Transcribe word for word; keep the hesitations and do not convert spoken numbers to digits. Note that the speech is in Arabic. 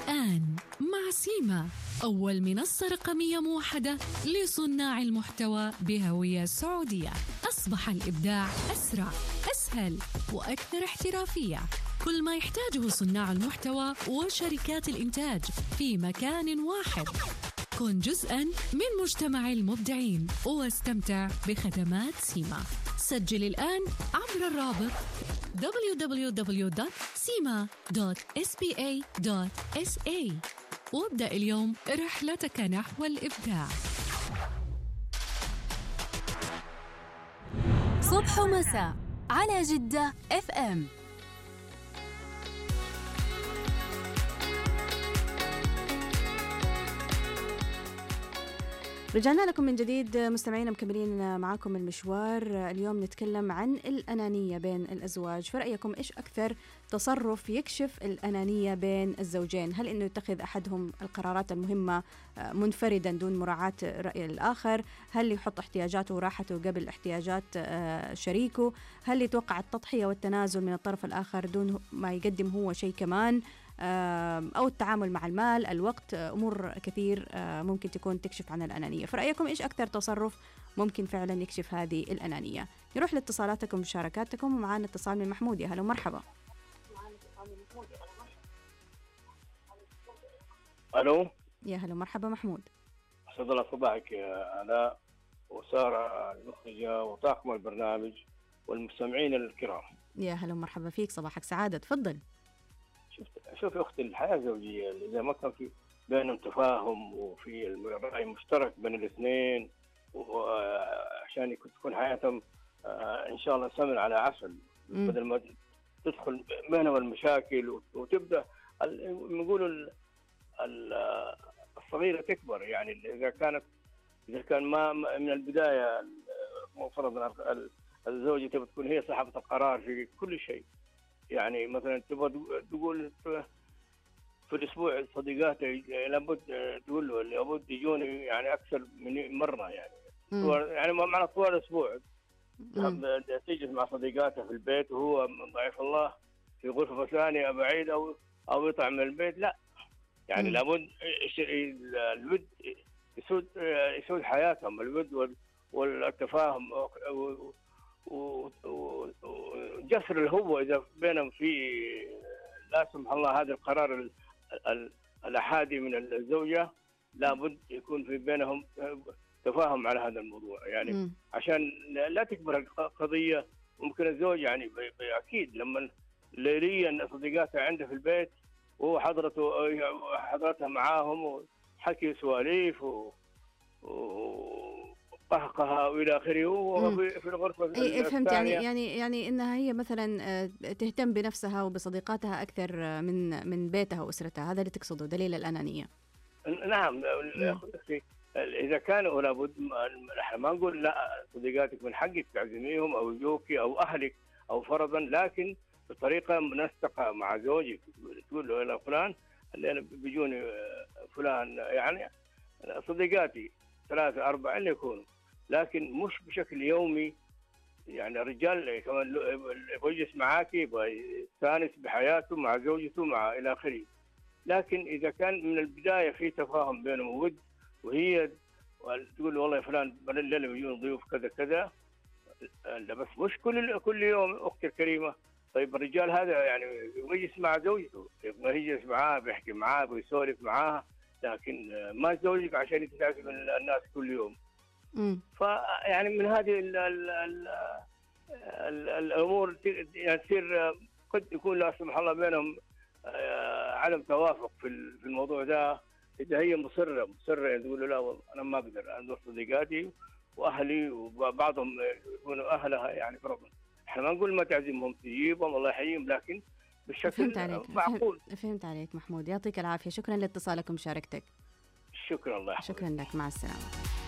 الآن مع سيما، أول منصة رقمية موحدة لصناع المحتوى بهوية سعودية. أصبح الإبداع أسرع، أسهل وأكثر احترافية. كل ما يحتاجه صناع المحتوى وشركات الإنتاج في مكان واحد. كن جزءاً من مجتمع المبدعين واستمتع بخدمات سيما. سجل الآن عبر الرابط دبليو دبليو دبليو دوت سيما دوت إس بي إيه دوت إس إيه وابدأ اليوم رحلتك نحو الإبداع. صبح ومساء على جدة إف إم. رجعنا لكم من جديد مستمعينا، مكملين معاكم المشوار. اليوم نتكلم عن الأنانية بين الأزواج. فرأيكم إيش أكثر تصرف يكشف الأنانية بين الزوجين؟ هل إنه يتخذ أحدهم القرارات المهمة منفردا دون مراعاة رأي الآخر؟ هل يحط احتياجاته وراحته قبل احتياجات شريكه؟ هل يتوقع التضحية والتنازل من الطرف الآخر دون ما يقدم هو شيء كمان؟ أو التعامل مع المال، الوقت، أمور كثير ممكن تكون تكشف عن الأنانية. فرأيكم إيش أكثر تصرف ممكن فعلا يكشف هذه الأنانية؟ نروح لاتصالاتكم ومشاركاتكم، ومعانا اتصال من محمود. يا هلا ومرحبا. ألو. يا هلا ومرحبا محمود. أسعد الله صباحك يا آلاء وسارة المخرجة وطاقم البرنامج والمستمعين الكرام. يا هلا ومرحبا فيك، صباحك سعادة، تفضل. شوف يا أختي، الحياة الزوجية إذا ما كان في بينهم تفاهم وفي رأي مشترك بين الاثنين، وعشان تكون حياتهم إن شاء الله سمن على عسل، بدل ما تدخل بينهم المشاكل وتبدأ نقولوا الصغيرة تكبر. يعني إذا كانت إذا كان ما من البداية فرضا الزوجة تبغى تكون هي صاحبة القرار في كل شيء. يعني مثلا تبغى تقول في الاسبوع صديقاتي لابد تقول له لابد يجوني يعني اكثر من مره، يعني طوال يعني معنى طوال الاسبوع تجلس مع صديقاتها في البيت وهو ضعيف الله في غرفه ثانيه بعيد او او يطلع من البيت. لا يعني مم. لابد الود يسود يسود حياتهم، الود والتفاهم وجسر الهوة إذا بينهم في لا سمح الله هذا القرار الأحادي من الزوجة، لابد يكون في بينهم تفاهم على هذا الموضوع. يعني م. عشان لا تكبر القضية. ممكن الزوج يعني أكيد لما ليليا صديقاتها عنده في البيت وهو حضرته حضرتها معاهم وحكي سواليف و, و... قهقها والى اخره وفي في الغرفه. اي فهمت. يعني يعني يعني انها هي مثلا تهتم بنفسها وبصديقاتها اكثر من من بيتها واسرتها، هذا اللي تقصده دليل الانانيه. نعم. اذا كانوا لابد، احنا ما نقول لا صديقاتك من حقك تعزميهم او يجوكي او اهلك او فرضا، لكن بطريقه منسقه مع زوجك. تقول له يا فلان اللي بيجوني فلان، يعني صديقاتي ثلاثه اربعه اللي يكونوا، لكن مش بشكل يومي. يعني الرجال كمان يبغى يجلس معاك، يبغى يستانس بحياته مع زوجته مع الى اخره. لكن اذا كان من البدايه في تفاهم بينهم وود، وهي تقول والله يا فلان الليله بيجون ضيوف كذا كذا، بس مش كل كل يوم اختي الكريمه. طيب الرجال هذا يعني يبغى يجلس مع زوجته، يبغى يجلس معاه بيحكي معاه بيسولف معاها، لكن ما زوجك عشان يتعامل من الناس كل يوم. فيعني من هذه ال ال ال ال الامور يعني تصير قد يكون لا سمح الله بينهم عدم توافق في في الموضوع ده. اذا هي مصره مصره يعني تقول له لا والله انا ما اقدر، انا صديقاتي واهلي وبعضهم يكونوا اهلها يعني فرضا، احنا ما نقول ما تعزمهم تجيبهم الله يحييهم، لكن بالشكل فهمت عليك. معقول. فهمت عليك محمود، يعطيك العافيه، شكرا لاتصالك ومشاركتك. شكرا الله يحفظك. شكرا لك، مع السلامه.